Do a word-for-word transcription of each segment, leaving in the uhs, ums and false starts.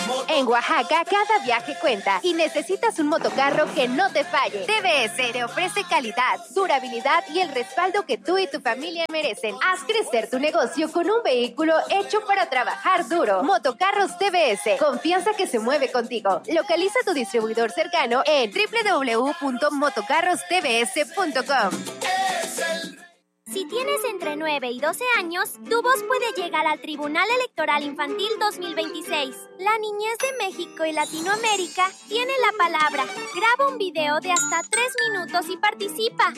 En Oaxaca, cada viaje cuenta y necesitas un motocarro que no te falle. T V S te ofrece calidad, durabilidad y el respaldo que tú y tu familia merecen. Haz crecer tu negocio con un vehículo hecho para trabajar duro. Motocarros T V S, confianza que se mueve contigo. Localiza tu distribuidor cercano en doble u doble u doble u punto motocarros t v s punto com. Si tienes entre nueve y doce años, tu voz puede llegar al Tribunal Electoral Infantil dos mil veintiséis. La niñez de México y Latinoamérica tiene la palabra. Graba un video de hasta tres minutos y participa.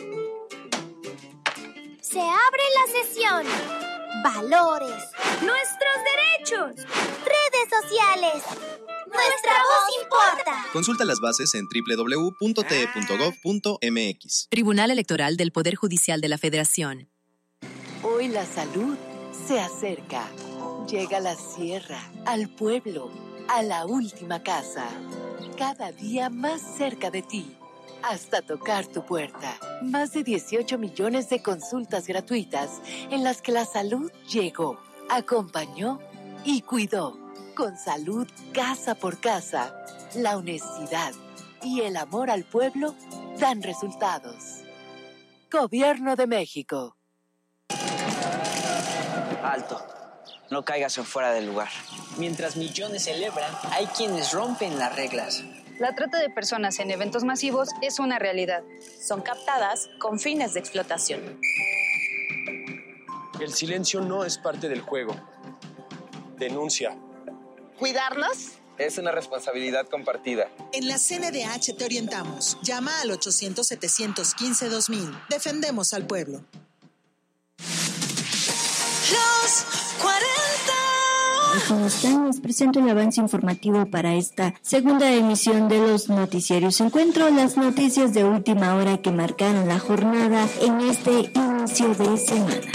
Se abre la sesión. Valores. Nuestros derechos. Redes sociales. Nuestra voz importa. Consulta las bases en doble u doble u doble u punto t e punto gov punto m x. Tribunal Electoral del Poder Judicial de la Federación. Hoy la salud se acerca. Llega a la sierra, al pueblo, a la última casa. Cada día más cerca de ti. Hasta tocar tu puerta. Más de dieciocho millones de consultas gratuitas en las que la salud llegó, acompañó y cuidó. Con salud casa por casa, la honestidad y el amor al pueblo dan resultados. Gobierno de México. Alto. No caigas en fuera del lugar. Mientras millones celebran, hay quienes rompen las reglas. La trata de personas en eventos masivos es una realidad. Son captadas con fines de explotación. El silencio no es parte del juego. Denuncia. ¿Cuidarnos? Es una responsabilidad compartida. En la C N D H te orientamos. Llama al ochocientos, setecientos quince, dos mil. Defendemos al pueblo. Los cuarenta. ¿Cómo están? Les presento el avance informativo para esta segunda emisión de los noticiarios. Encuentro las noticias de última hora que marcaron la jornada en este inicio de semana.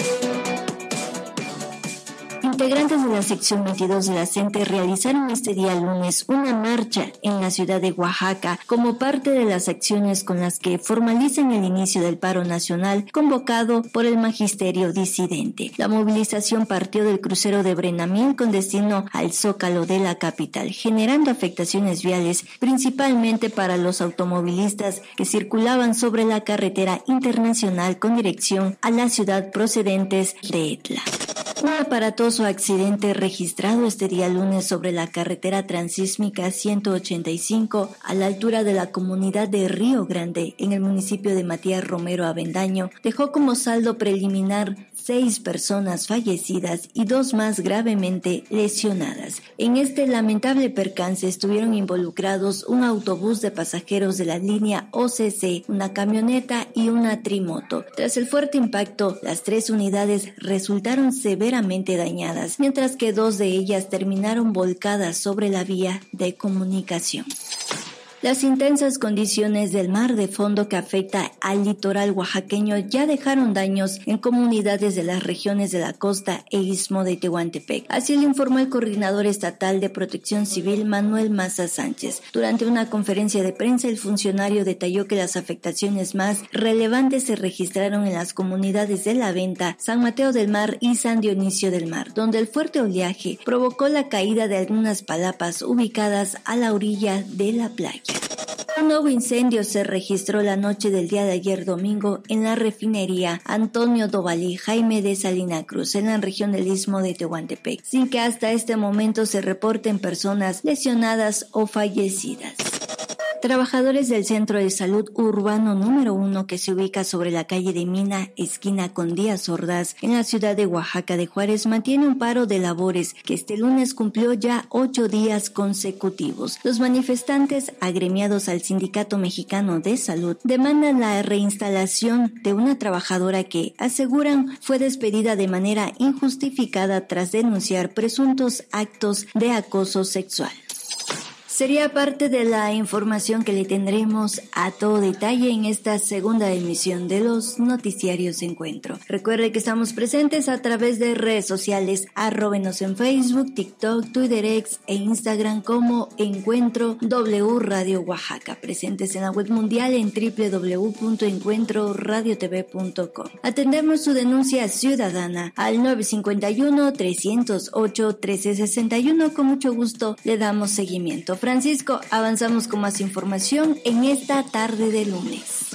Integrantes de la sección veintidós de la C E N T E realizaron este día lunes una marcha en la ciudad de Oaxaca como parte de las acciones con las que formalizan el inicio del paro nacional convocado por el magisterio disidente. La movilización partió del crucero de Brenamil con destino al Zócalo de la capital, generando afectaciones viales principalmente para los automovilistas que circulaban sobre la carretera internacional con dirección a la ciudad procedentes de Etla. Un aparatoso accidente registrado este día lunes sobre la carretera transísmica ciento ochenta y cinco a la altura de la comunidad de Río Grande en el municipio de Matías Romero Avendaño dejó como saldo preliminar seis personas fallecidas y dos más gravemente lesionadas. En este lamentable percance estuvieron involucrados un autobús de pasajeros de la línea O C C, una camioneta y una trimoto. Tras el fuerte impacto, las tres unidades resultaron severamente dañadas, mientras que dos de ellas terminaron volcadas sobre la vía de comunicación. Las intensas condiciones del mar de fondo que afecta al litoral oaxaqueño ya dejaron daños en comunidades de las regiones de la costa e istmo de Tehuantepec. Así lo informó el coordinador estatal de Protección Civil, Manuel Maza Sánchez. Durante una conferencia de prensa, el funcionario detalló que las afectaciones más relevantes se registraron en las comunidades de La Venta, San Mateo del Mar y San Dionisio del Mar, donde el fuerte oleaje provocó la caída de algunas palapas ubicadas a la orilla de la playa. Un nuevo incendio se registró la noche del día de ayer domingo en la refinería Antonio Dovalí Jaime de Salina Cruz en la región del istmo de Tehuantepec, sin que hasta este momento se reporten personas lesionadas o fallecidas. Trabajadores del Centro de Salud Urbano número uno, que se ubica sobre la calle de Mina, esquina con Díaz Ordaz, en la ciudad de Oaxaca de Juárez, mantiene un paro de labores que este lunes cumplió ya ocho días consecutivos. Los manifestantes, agremiados al Sindicato Mexicano de Salud, demandan la reinstalación de una trabajadora que, aseguran, fue despedida de manera injustificada tras denunciar presuntos actos de acoso sexual. sería parte de la información que le tendremos a todo detalle en esta segunda emisión de los noticiarios Encuentro. Recuerde que estamos presentes a través de redes sociales, arróbenos en Facebook, TikTok, Twitter, X e Instagram como Encuentro W Radio Oaxaca, presentes en la web mundial en doble u doble u doble u punto encuentro radio t v punto com. Atendemos su denuncia ciudadana al nueve cinco uno, tres cero ocho, uno tres seis uno. Con mucho gusto le damos seguimiento. Francisco, avanzamos con más información en esta tarde de lunes.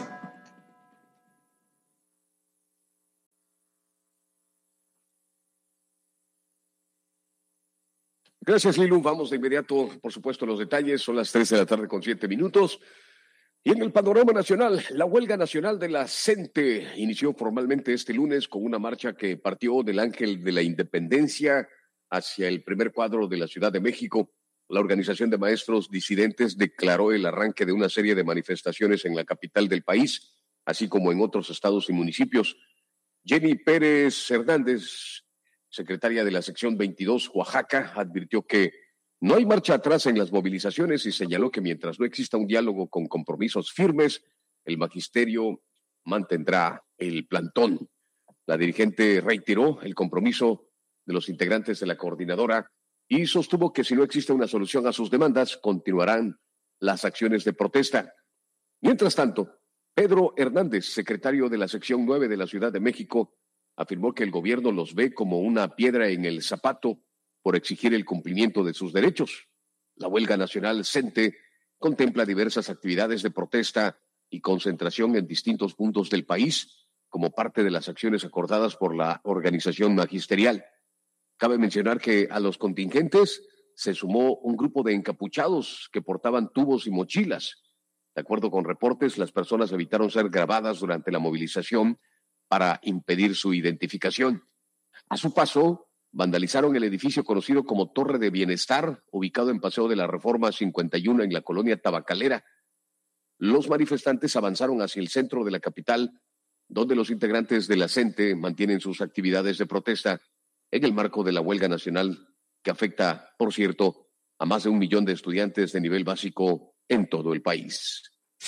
Gracias, Lilu. Vamos de inmediato, por supuesto, a los detalles. Son las tres de la tarde con siete minutos. Y en el panorama nacional, la huelga nacional de la CENTE inició formalmente este lunes con una marcha que partió del Ángel de la Independencia hacia el primer cuadro de la Ciudad de México. La Organización de Maestros Disidentes declaró el arranque de una serie de manifestaciones en la capital del país, así como en otros estados y municipios. Jenny Pérez Hernández, secretaria de la sección veintidós Oaxaca, advirtió que no hay marcha atrás en las movilizaciones y señaló que mientras no exista un diálogo con compromisos firmes, el magisterio mantendrá el plantón. La dirigente reiteró el compromiso de los integrantes de la coordinadora y sostuvo que si no existe una solución a sus demandas, continuarán las acciones de protesta. Mientras tanto, Pedro Hernández, secretario de la sección nueve de la Ciudad de México, afirmó que el gobierno los ve como una piedra en el zapato por exigir el cumplimiento de sus derechos. La huelga nacional CENTE contempla diversas actividades de protesta y concentración en distintos puntos del país como parte de las acciones acordadas por la organización magisterial. Cabe mencionar que a los contingentes se sumó un grupo de encapuchados que portaban tubos y mochilas. De acuerdo con reportes, las personas evitaron ser grabadas durante la movilización para impedir su identificación. A su paso, vandalizaron el edificio conocido como Torre de Bienestar, ubicado en Paseo de la Reforma cincuenta y uno en la colonia Tabacalera. Los manifestantes avanzaron hacia el centro de la capital, donde los integrantes de la CENTE mantienen sus actividades de protesta en el marco de la huelga nacional que afecta, por cierto, a más de un millón de estudiantes de nivel básico en todo el país.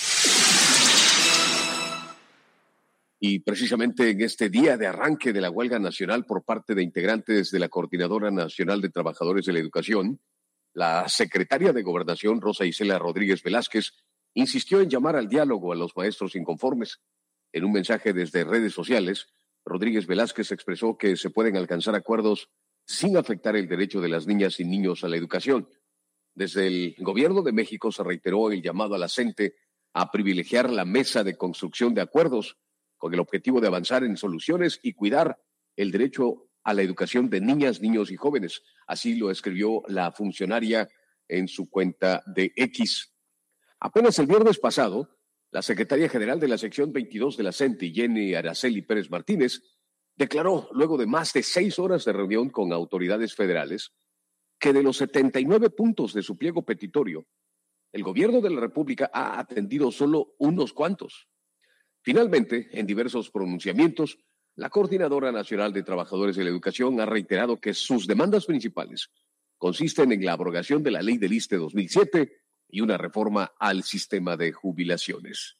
Y precisamente en este día de arranque de la huelga nacional por parte de integrantes de la Coordinadora Nacional de Trabajadores de la Educación, la secretaria de Gobernación, Rosa Isela Rodríguez Velázquez, insistió en llamar al diálogo a los maestros inconformes. En un mensaje desde redes sociales, Rodríguez Velázquez expresó que se pueden alcanzar acuerdos sin afectar el derecho de las niñas y niños a la educación. Desde el Gobierno de México se reiteró el llamado a la CENTE a privilegiar la mesa de construcción de acuerdos con el objetivo de avanzar en soluciones y cuidar el derecho a la educación de niñas, niños y jóvenes. Así lo escribió la funcionaria en su cuenta de X. Apenas el viernes pasado, la secretaria general de la sección veintidós de la CENTE, Jenny Araceli Pérez Martínez, declaró, luego de más de seis horas de reunión con autoridades federales, que de los setenta y nueve puntos de su pliego petitorio, el gobierno de la República ha atendido solo unos cuantos. Finalmente, en diversos pronunciamientos, la Coordinadora Nacional de Trabajadores de la Educación ha reiterado que sus demandas principales consisten en la abrogación de la Ley del ISSSTE dos mil siete y una reforma al sistema de jubilaciones.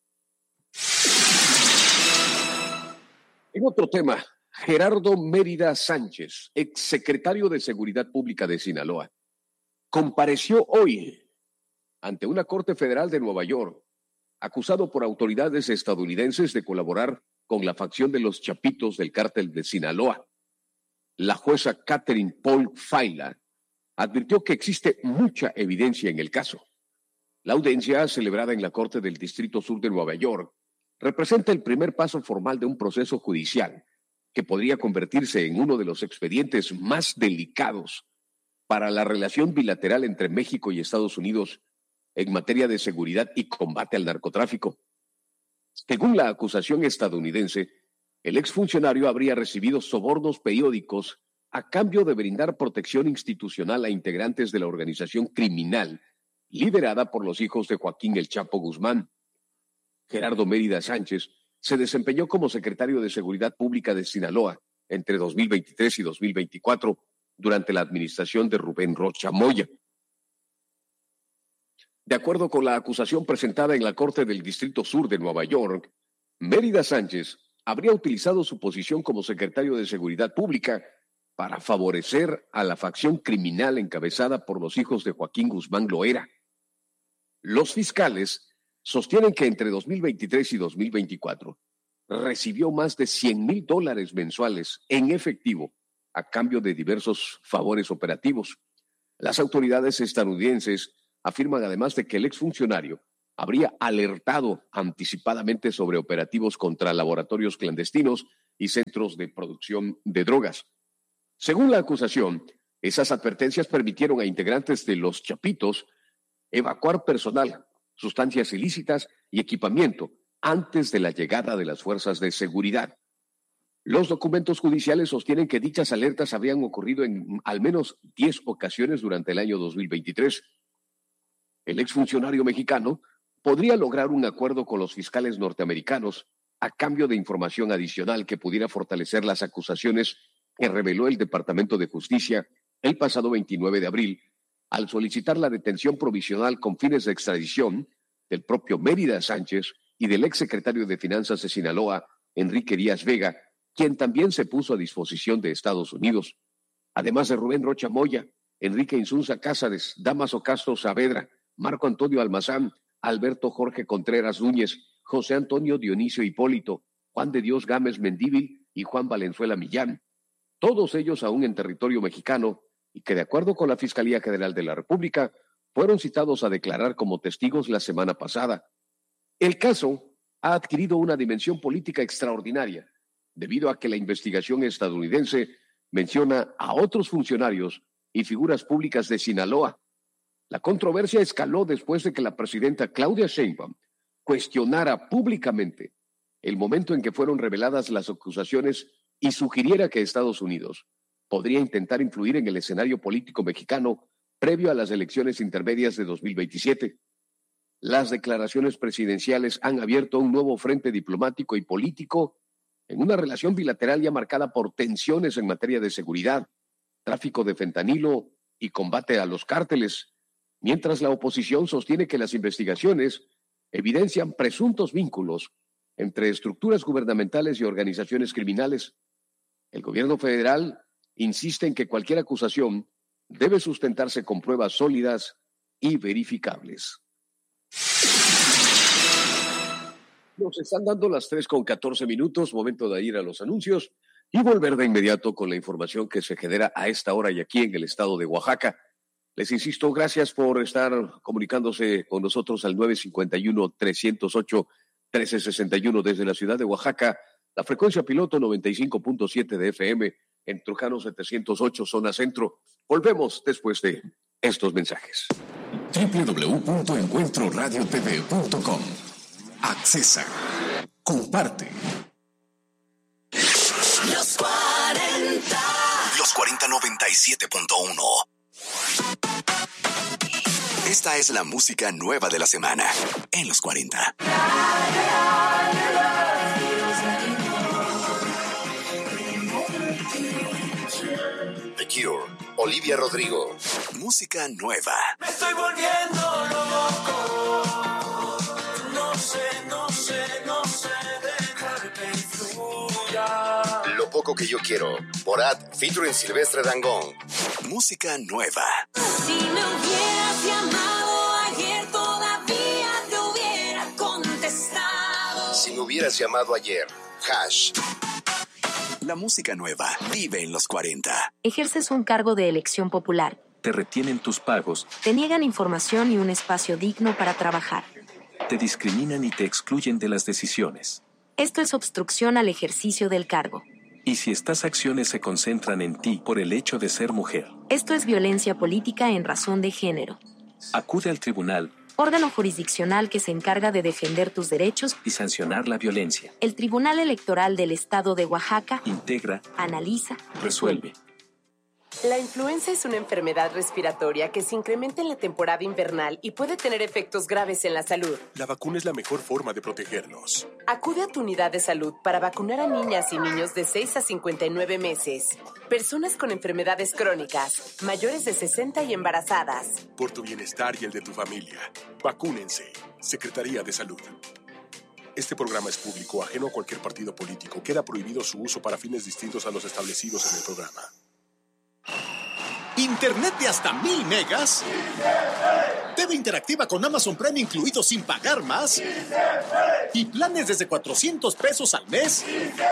En otro tema, Gerardo Mérida Sánchez, exsecretario de Seguridad Pública de Sinaloa, compareció hoy ante una corte federal de Nueva York, acusado por autoridades estadounidenses de colaborar con la facción de los Chapitos del cártel de Sinaloa. La jueza Catherine Paul Faila advirtió que existe mucha evidencia en el caso. La audiencia, celebrada en la Corte del Distrito Sur de Nueva York, representa el primer paso formal de un proceso judicial que podría convertirse en uno de los expedientes más delicados para la relación bilateral entre México y Estados Unidos en materia de seguridad y combate al narcotráfico. Según la acusación estadounidense, el exfuncionario habría recibido sobornos periódicos a cambio de brindar protección institucional a integrantes de la organización criminal liderada por los hijos de Joaquín El Chapo Guzmán. Gerardo Mérida Sánchez se desempeñó como secretario de Seguridad Pública de Sinaloa entre dos mil veintitrés y dos mil veinticuatro durante la administración de Rubén Rocha Moya. De acuerdo con la acusación presentada en la Corte del Distrito Sur de Nueva York, Mérida Sánchez habría utilizado su posición como secretario de Seguridad Pública para favorecer a la facción criminal encabezada por los hijos de Joaquín Guzmán Loera. Los fiscales sostienen que entre dos mil veintitrés y dos mil veinticuatro recibió más de cien mil dólares mensuales en efectivo a cambio de diversos favores operativos. Las autoridades estadounidenses afirman además de que el exfuncionario habría alertado anticipadamente sobre operativos contra laboratorios clandestinos y centros de producción de drogas. Según la acusación, esas advertencias permitieron a integrantes de los Chapitos evacuar personal, sustancias ilícitas y equipamiento antes de la llegada de las fuerzas de seguridad. Los documentos judiciales sostienen que dichas alertas habrían ocurrido en al menos diez ocasiones durante el año dos mil veintitrés. El exfuncionario mexicano podría lograr un acuerdo con los fiscales norteamericanos a cambio de información adicional que pudiera fortalecer las acusaciones que reveló el Departamento de Justicia el pasado veintinueve de abril al solicitar la detención provisional con fines de extradición del propio Mérida Sánchez y del exsecretario de Finanzas de Sinaloa, Enrique Díaz Vega, quien también se puso a disposición de Estados Unidos. Además de Rubén Rocha Moya, Enrique Insunza Cázares, Damaso Castro Saavedra, Marco Antonio Almazán, Alberto Jorge Contreras Núñez, José Antonio Dionisio Hipólito, Juan de Dios Gámez Mendíbil y Juan Valenzuela Millán, todos ellos aún en territorio mexicano y que de acuerdo con la Fiscalía General de la República fueron citados a declarar como testigos la semana pasada. El caso ha adquirido una dimensión política extraordinaria debido a que la investigación estadounidense menciona a otros funcionarios y figuras públicas de Sinaloa. La controversia escaló después de que la presidenta Claudia Sheinbaum cuestionara públicamente el momento en que fueron reveladas las acusaciones y sugiriera que Estados Unidos podría intentar influir en el escenario político mexicano previo a las elecciones intermedias de dos mil veintisiete. Las declaraciones presidenciales han abierto un nuevo frente diplomático y político en una relación bilateral ya marcada por tensiones en materia de seguridad, tráfico de fentanilo y combate a los cárteles, mientras la oposición sostiene que las investigaciones evidencian presuntos vínculos entre estructuras gubernamentales y organizaciones criminales. El gobierno federal insiste en que cualquier acusación debe sustentarse con pruebas sólidas y verificables. Nos están dando las tres con catorce minutos, momento de ir a los anuncios y volver de inmediato con la información que se genera a esta hora y aquí en el estado de Oaxaca. Les insisto, gracias por estar comunicándose con nosotros al nueve cinco uno, tres cero ocho, uno tres seis uno desde la ciudad de Oaxaca, la frecuencia piloto noventa y cinco punto siete de F M, en Trujano setecientos ocho, zona centro. Volvemos después de estos mensajes. doble u doble u doble u punto encuentro radio t v punto com. Accesa. Comparte. Los cuarenta. Los cuarenta noventa y siete punto uno. Esta es la música nueva de la semana en los cuarenta. The Cure, Olivia Rodrigo. Música nueva. Me estoy volviendo loco. No sé, no sé, no sé dejar que fluya. Lo poco que yo quiero. Borat, featuring Silvestre Dangond. Música nueva. Si me hubieras llamado ayer, todavía te hubiera contestado. Si me hubieras llamado ayer. Hash. La música nueva vive en los cuarenta. Ejerces un cargo de elección popular. Te retienen tus pagos. Te niegan información y un espacio digno para trabajar. Te discriminan y te excluyen de las decisiones. Esto es obstrucción al ejercicio del cargo. Y si estas acciones se concentran en ti por el hecho de ser mujer. Esto es violencia política en razón de género. Acude al tribunal. Órgano jurisdiccional que se encarga de defender tus derechos y sancionar la violencia. El Tribunal Electoral del Estado de Oaxaca integra, analiza, resuelve. La influenza es una enfermedad respiratoria que se incrementa en la temporada invernal y puede tener efectos graves en la salud. La vacuna es la mejor forma de protegernos. Acude a tu unidad de salud para vacunar a niñas y niños de seis a cincuenta y nueve meses, personas con enfermedades crónicas, mayores de sesenta y embarazadas. Por tu bienestar y el de tu familia, vacúnense. Secretaría de Salud. Este programa es público, ajeno a cualquier partido político. Queda prohibido su uso para fines distintos a los establecidos en el programa. ¿Internet de hasta mil megas? T V interactiva con Amazon Prime incluido sin pagar más. ¿Y planes desde cuatrocientos pesos al mes?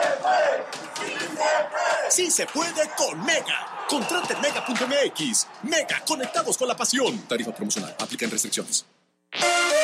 ¡Sí se puede con Mega! Contrate en mega punto m x. Mega, conectados con la pasión. Tarifa promocional. Aplican restricciones.